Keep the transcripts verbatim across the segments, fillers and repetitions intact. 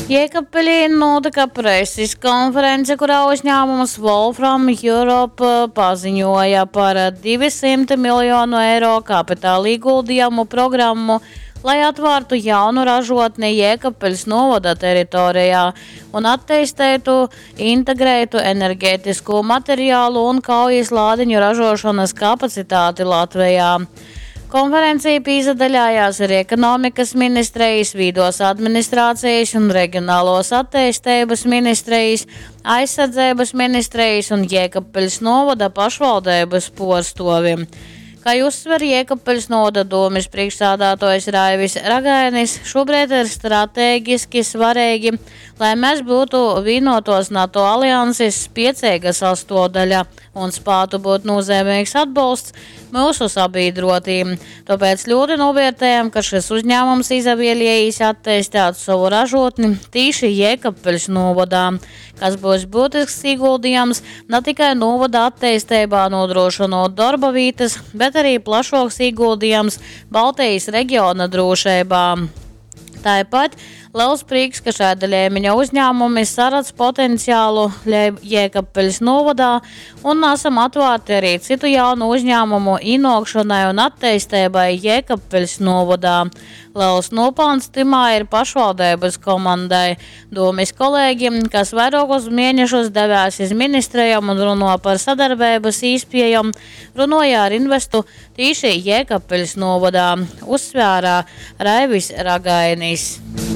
Jēkabpilī notika preses konference, kurā uzņēmums Wolfram Europe paziņoja par divsimt miljonu eiro kapitāla ieguldījumu programmu, lai atvērtu jaunu ražotni Jēkabpiļas novada teritorijā un attīstītu integrētu enerģētisko materiālu un kaujas lādiņu ražošanas kapacitāti Latvijā. Konferencija piedalījās arī ekonomikas ministrijas, vīdos administrācijas un reģionālos attīstības ministrijas, aizsardzības ministrijas un Jēkabpiļas novada pašvaldības porstovi. Kā uzsver Jēkabpiļas novada domes priekšsēdētājs Raivis Ragainis, šobrīd ir stratēģiski svarīgi, lai mēs būtu vienotos NATO alianses spēcīga sastāvdaļa un spētu būt nozīmīgs atbalsts mūsu sabiedrotīm. Tāpēc ļoti novērtējam, ka šis uzņēmums izvēlējās attīstīt savu ražotni tieši Jēkabpiļas novadā, kas būs būtisks ieguldījums ne tikai novada attīstībā nodrošinot darba vietas, bet arī plašāks ieguldījums Baltijas reģiona drošībā. Tāpat liels prieks, ka šāda līmeņa uzņēmumi saredz potenciālu Jēkabpiļas novadā un esam atvērti arī citu jaunu uzņēmumu ienākšanai un attīstībai Jēkabpiļas novadā. Liels nopelns timā ir pašvaldības komandai, domes kolēģiem, kas vairākus mēnešus devās iz ministrijām un runā par sadarbības iespējām, runāja ar investu tieši Jēkabpiļas novadā, uzsvērā Raivis Ragainis.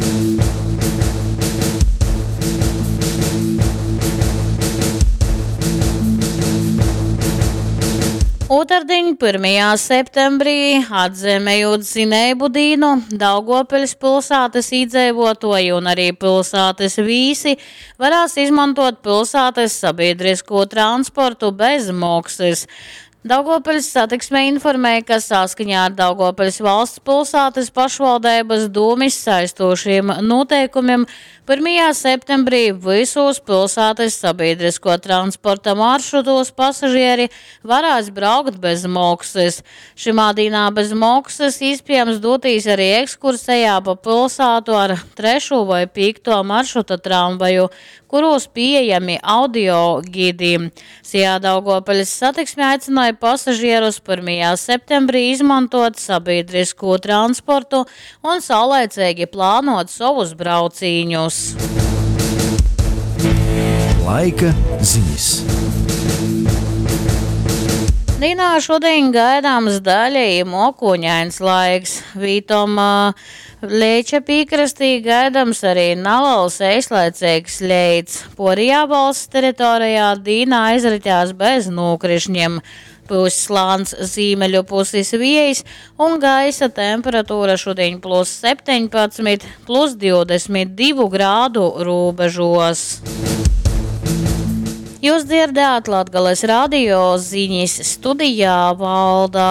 Otrdien, pirmajā septembrī, atzīmējot zinēbu dienu, Daugavpils pilsētas iedzīvotāji un arī pilsētas vīsi varēs izmantot pilsētas sabiedrisko transportu bez maksas. Daugavpils satiksme informēja, ka saskaņā ar Daugavpils valsts pilsētas pašvaldības domes saistošiem noteikumiem pirmajā septembrī visos pilsētas sabiedrisko transporta maršrutos pasažieri varēs braukt bez maksas. Šimā dienā bez maksas iespējams doties arī ekskursijā pa pilsētu ar trešo vai piekto maršruta tramvaju, kuros pieejami audio gidi. Sijā Daugavpils satiksme aicināja pasažierus pirmajā septembrī izmantot sabiedrisko transportu un saulaicīgi plānot savus braucīņus. Laika ziņas. Dienā šodien gaidāms daļēji mokoņains laiks. Vītom uh, Lieča piekrastī gaidāms arī neliels īslaicīgs leids. Porijā valsts teritorijā dienā aizritās bez nokrišņiem. Pūs slāns ziemeļu puses vējs un gaisa temperatūra šodien plus septiņpadsmit, plus divdesmit divi grādu robežos. Jūs dzirdējāt Latgales radio ziņas, studijā Valdā.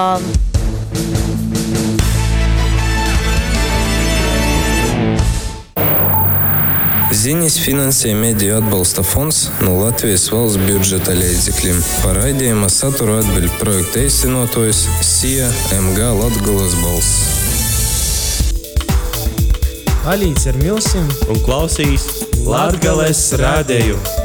Ziņas finansē Mediju atbalsta fonds no Latvijas valsts budžeta līdzekļiem. Par raidījuma saturu atbild projekta īstenotājs S I A M G Latgales balss. Alīts ar milsim un klausīs Latgales radio.